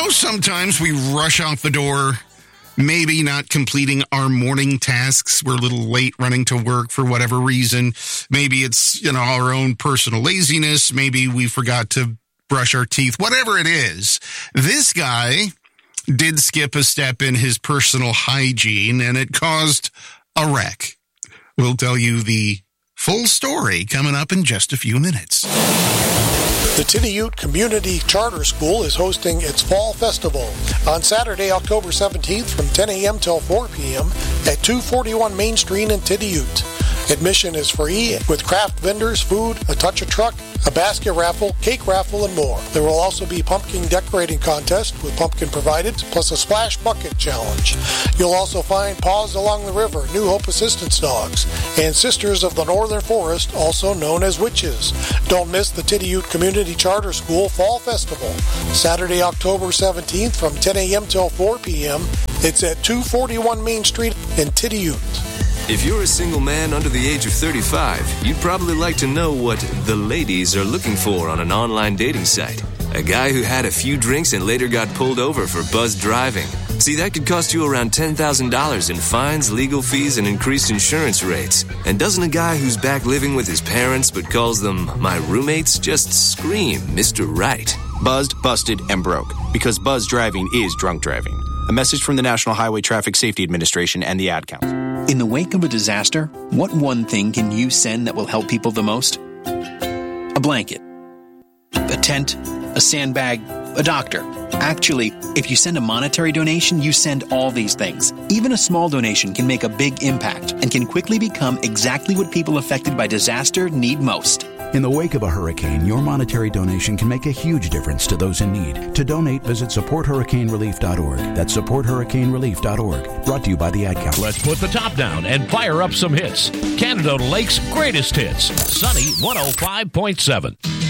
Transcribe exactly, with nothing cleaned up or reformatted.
know, sometimes we rush out the door, maybe not completing our morning tasks. We're a little late running to work for whatever reason. Maybe it's, you know, our own personal laziness. Maybe we forgot to brush our teeth, whatever it is. This guy did skip a step in his personal hygiene, and it caused a wreck. We'll tell you the full story coming up in just a few minutes. The Tidioute Community Charter School is hosting its Fall Festival on Saturday, October seventeenth from ten a.m. till four p.m. at two forty-one Main Street in Tidioute. Admission is free with craft vendors, food, a touch of truck, a basket raffle, cake raffle, and more. There will also be pumpkin decorating contest with pumpkin provided, plus a splash bucket challenge. You'll also find Paws Along the River, New Hope Assistance Dogs, and Sisters of the Northern Forest, also known as witches. Don't miss the Tidioute Community Charter School Fall Festival, Saturday, October seventeenth from ten a.m. till four p.m. It's at two forty-one Main Street in Tidioute. If you're a single man under the age of thirty-five, you'd probably like to know what the ladies are looking for on an online dating site. A guy who had a few drinks and later got pulled over for buzzed driving. See, that could cost you around ten thousand dollars in fines, legal fees, and increased insurance rates. And doesn't a guy who's back living with his parents but calls them my roommates just scream Mister Right? Buzzed, busted, and broke. Because buzz driving is drunk driving. A message from the National Highway Traffic Safety Administration and the Ad Council. In the wake of a disaster, what one thing can you send that will help people the most? A blanket, a tent, a sandbag, a doctor. Actually, if you send a monetary donation, you send all these things. Even a small donation can make a big impact and can quickly become exactly what people affected by disaster need most. In the wake of a hurricane, your monetary donation can make a huge difference to those in need. To donate, visit support hurricane relief dot org. That's support hurricane relief dot org. Brought to you by the Ad Council. Let's put the top down and fire up some hits. Canada Lake's greatest hits. Sunny one oh five point seven.